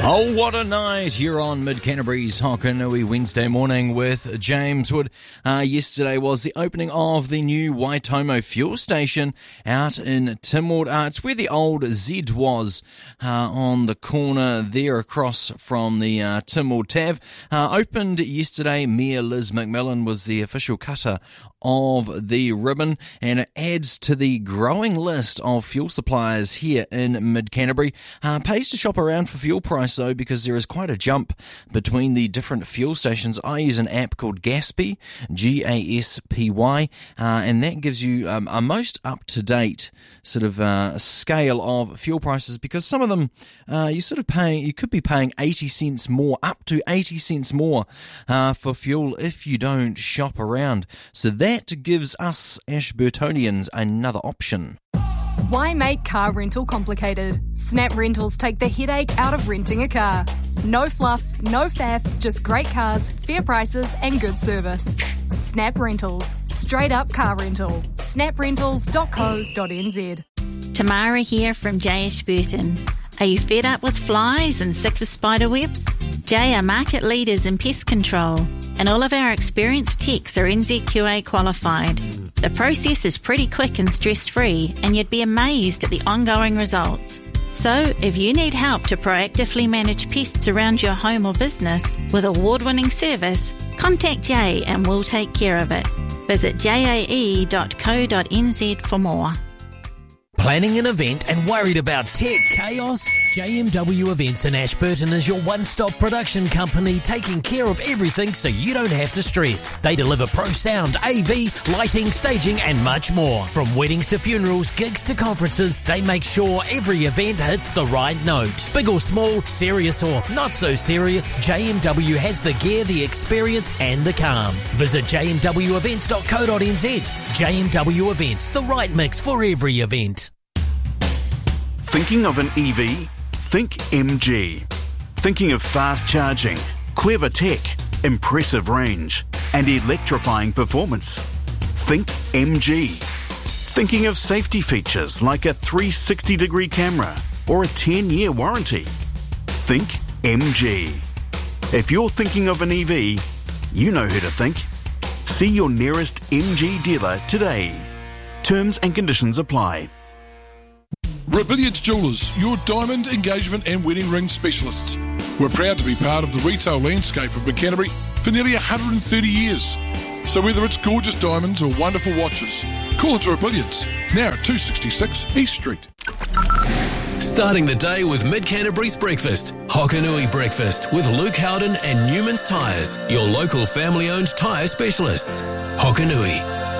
Oh, what a night here on Mid-Canterbury's Hokanui Wednesday morning with James Wood. Yesterday was the opening of the new Waitomo fuel station out in Timor. It's where the old Z was, on the corner there across from the Timor TAV. Opened yesterday. Mayor Liz McMillan was the official cutter of the ribbon, and it adds to the growing list of fuel suppliers here in Mid-Canterbury. Pays to shop around for fuel price though, because there is quite a jump between the different fuel stations. I use an app called Gaspy, Gaspy, and that gives you a most up-to-date sort of scale of fuel prices, because some of them you could be paying 80 cents more, up to 80 cents more for fuel if you don't shop around. So that gives us Ashburtonians another option. Why make car rental complicated? Snap Rentals take the headache out of renting a car. No fluff, no faff, just great cars, fair prices and good service. Snap Rentals. Straight up car rental. snaprentals.co.nz. Tamara here from J. Ashburton. Are you fed up with flies and sick of spider webs? J are market leaders in pest control, and all of our experienced techs are NZQA qualified. The process is pretty quick and stress-free, and you'd be amazed at the ongoing results. So, if you need help to proactively manage pests around your home or business with award-winning service, contact J and we'll take care of it. Visit jae.co.nz for more. Planning an event and worried about tech chaos? JMW Events in Ashburton is your one-stop production company, taking care of everything so you don't have to stress. They deliver pro sound, AV, lighting, staging and much more. From weddings to funerals, gigs to conferences, they make sure every event hits the right note. Big or small, serious or not so serious, JMW has the gear, the experience and the calm. Visit jmwevents.co.nz. JMW Events, the right mix for every event. Thinking of an EV? Think MG. Thinking of fast charging, clever tech, impressive range, and electrifying performance? Think MG. Thinking of safety features like a 360-degree camera or a 10-year warranty? Think MG. If you're thinking of an EV, you know who to think. See your nearest MG dealer today. Terms and conditions apply. Rebellions Jewellers, your diamond, engagement and wedding ring specialists. We're proud to be part of the retail landscape of Mid-Canterbury for nearly 130 years. So whether it's gorgeous diamonds or wonderful watches, call into Rebellions, now at 266 East Street. Starting the day with Mid-Canterbury's breakfast. Hokanui Breakfast with Luke Howden and Newman's Tyres, your local family-owned tyre specialists. Hokanui.